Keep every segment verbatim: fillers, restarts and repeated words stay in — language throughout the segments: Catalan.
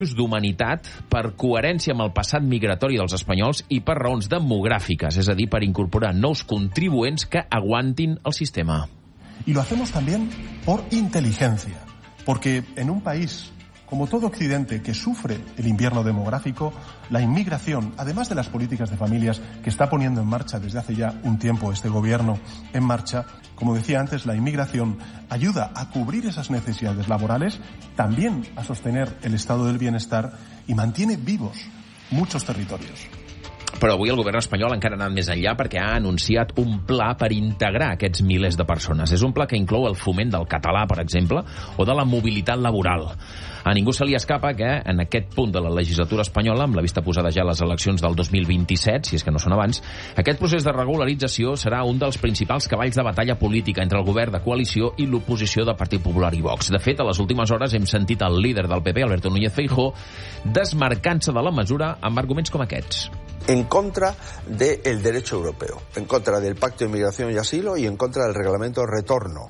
d'humanitat, per coherència amb el passat migratori dels espanyols i per raons demogràfiques, és a dir, per incorporar nous contribuents que aguantin el sistema. Y lo hacemos también por inteligencia, porque en un país como todo Occidente que sufre el invierno demográfico, la inmigración, además de las políticas de familias que está poniendo en marcha desde hace ya un tiempo este gobierno en marcha, como decía antes, la inmigración ayuda a cubrir esas necesidades laborales, también a sostener el estado del bienestar y mantiene vivos muchos territorios. Però avui el govern espanyol encara ha anat més enllà perquè ha anunciat un pla per integrar aquests milers de persones. És un pla que inclou el foment del català, per exemple, o de la mobilitat laboral. A ningú se li escapa que en aquest punt de la legislatura espanyola, amb la vista posada ja a les eleccions del dos mil vint-i-set, si és que no són abans, aquest procés de regularització serà un dels principals cavalls de batalla política entre el govern de coalició i l'oposició del Partit Popular i Vox. De fet, a les últimes hores hem sentit el líder del P P, Alberto Núñez Feijóo, desmarcant-se de la mesura amb arguments com aquests. En contra del derecho europeo, en contra del Pacto de Inmigración y Asilo y en contra del Reglamento de Retorno.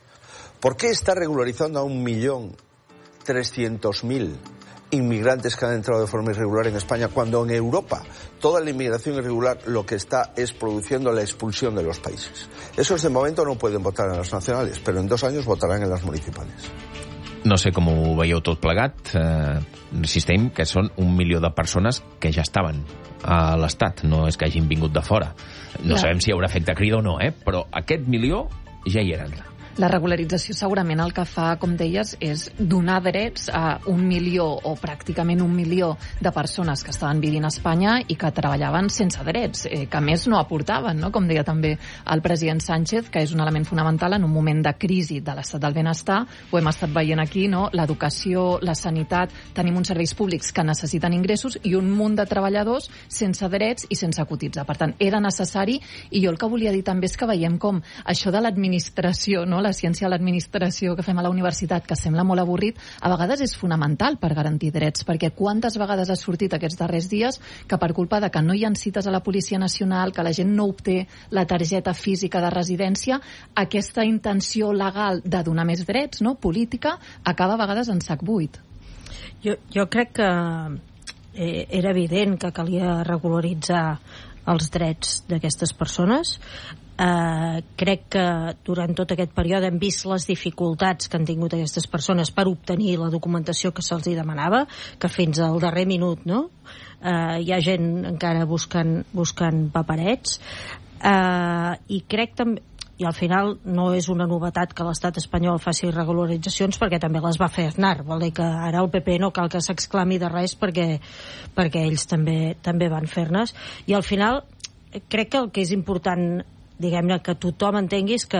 ¿Por qué está regularizando a un millón trescientos mil inmigrantes que han entrado de forma irregular en España cuando en Europa toda la inmigración irregular lo que está es produciendo la expulsión de los países? Esos de momento no pueden votar en las nacionales, pero en dos años votarán en las municipales. No sé com ho veieu tot plegat. Eh, insistim que són un milió de persones que ja estaven a l'Estat, no és que hagin vingut de fora. No Clar. Sabem si hi haurà efecte crida o no, eh? Però aquest milió ja hi eren. La regularització segurament el que fa, com deies, és donar drets a un milió o pràcticament un milió de persones que estaven vivint a Espanya i que treballaven sense drets, eh, que a més no aportaven, no? Com deia també el president Sánchez, que és un element fonamental en un moment de crisi de l'estat del benestar. Ho hem estat veient aquí, no? L'educació, la sanitat, tenim uns serveis públics que necessiten ingressos i un munt de treballadors sense drets i sense cotitzar. Per tant, era necessari, i jo el que volia dir també és que veiem com això de l'administració, no? La ciència de l'administració que fem a la universitat, que sembla molt avorrit, a vegades és fonamental per garantir drets, perquè quantes vegades ha sortit aquests darrers dies que per culpa de que no hi ha cites a la Policia Nacional, que la gent no obté la targeta física de residència, aquesta intenció legal de donar més drets, no, política, acaba a vegades en sac buit. Jo, jo crec que eh, era evident que calia regularitzar els drets d'aquestes persones. Uh, crec que durant tot aquest període hem vist les dificultats que han tingut aquestes persones per obtenir la documentació que se'ls demanava, que fins al darrer minut, no? Uh, hi ha gent encara buscant, buscant paperets, uh, i crec també, i al final no és una novetat que l'estat espanyol faci regularitzacions, perquè també les va fer Aznar. Vol dir que ara el P P no cal que s'exclami de res perquè, perquè ells també, també van fer-nes. I al final crec que el que és important, diguem-ne, que tothom entengui és que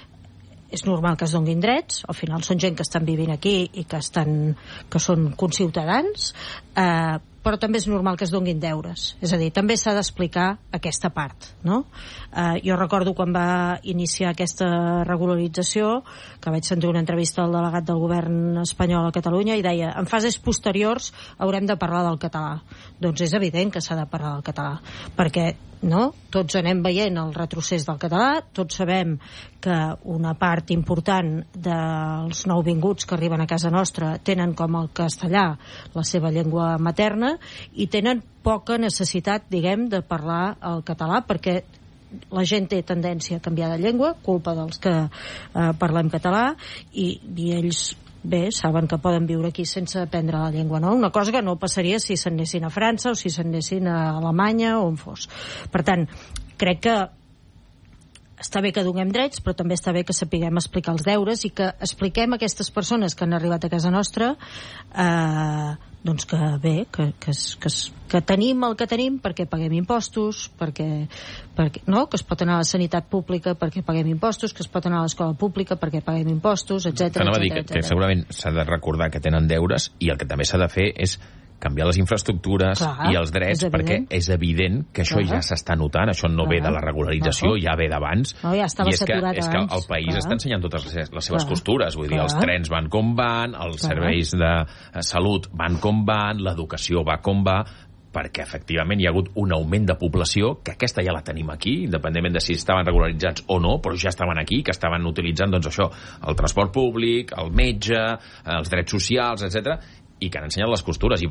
és normal que es donin drets, al final són gent que estan vivint aquí i que, estan, que són conciutadans, eh, però també és normal que es donin deures. És a dir, també s'ha d'explicar aquesta part, no? Eh, jo recordo quan va iniciar aquesta regularització, que vaig sentir una entrevista al delegat del govern espanyol a Catalunya i deia, en fases posteriors haurem de parlar del català. Doncs és evident que s'ha de parlar del català, perquè no? Tots anem veient el retrocés del català, tots sabem que una part important dels nouvinguts que arriben a casa nostra tenen com el castellà la seva llengua materna i tenen poca necessitat, diguem, de parlar el català, perquè la gent té tendència a canviar de llengua, culpa dels que eh, parlem català, i, i ells bé, saben que poden viure aquí sense aprendre la llengua, no? Una cosa que no passaria si s'anessin a França o si s'anessin a Alemanya o on fos. Per tant, crec que està bé que donem drets, però també està bé que sapiguem explicar els deures i que expliquem a aquestes persones que han arribat a casa nostra eh, doncs que bé, que, que, que, que tenim el que tenim perquè paguem impostos, perquè, perquè no, que es pot anar a la sanitat pública perquè paguem impostos, que es pot anar a l'escola pública perquè paguem impostos, etcètera. Anava a dir que, que segurament s'ha de recordar que tenen deures i el que també s'ha de fer és canviar les infraestructures Clar, i els drets, és perquè és evident que això Clar. ja s'està notant, això no Clar. ve de la regularització, Clar. ja ve d'abans, no, ja i és que, és que el país Clar. està ensenyant totes les, les seves Clar. costures, vull dir, Clar. els trens van com van, els Clar. serveis de salut van com van, l'educació va com va, perquè efectivament hi ha hagut un augment de població, que aquesta ja la tenim aquí, independentment de si estaven regularitzats o no, però ja estaven aquí, que estaven utilitzant, doncs això, el transport públic, el metge, els drets socials, etcètera, i que han ensenyat les costures. I